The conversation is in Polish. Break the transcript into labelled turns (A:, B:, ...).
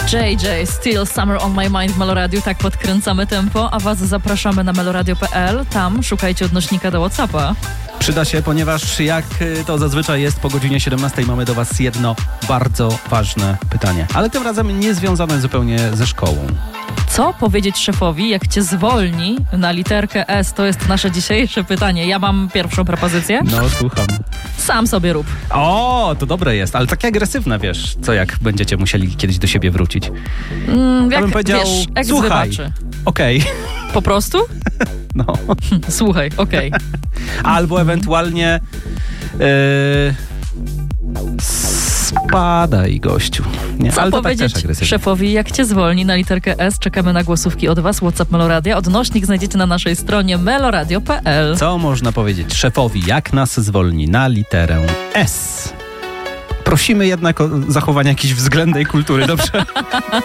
A: JJ, Still Summer on My Mind w Meloradiu, tak podkręcamy tempo, a was zapraszamy na meloradio.pl, tam szukajcie odnośnika do WhatsAppa.
B: Przyda się, ponieważ jak to zazwyczaj jest, po godzinie 17 mamy do was jedno bardzo ważne pytanie, ale tym razem nie związane zupełnie ze szkołą.
A: Co powiedzieć szefowi, jak cię zwolni na literkę S? To jest nasze dzisiejsze pytanie. Ja mam pierwszą propozycję.
B: No, słucham.
A: Sam sobie rób.
B: O, to dobre jest, ale takie agresywne, wiesz, co jak będziecie musieli kiedyś do siebie wrócić.
A: Jak
B: bym powiedział,
A: wiesz,
B: słuchaj, okej.
A: Po prostu?
B: No.
A: Słuchaj, okej.
B: Albo ewentualnie spadaj, gościu. Nie,
A: Co
B: ale to
A: powiedzieć
B: tak też agresywnie.
A: szefowi, jak cię zwolni na literkę S? Czekamy na głosówki od was. WhatsApp Meloradia. Odnośnik znajdziecie na naszej stronie meloradio.pl.
B: Co można powiedzieć szefowi, jak nas zwolni na literę S? Prosimy jednak o zachowanie jakiejś względnej kultury, dobrze?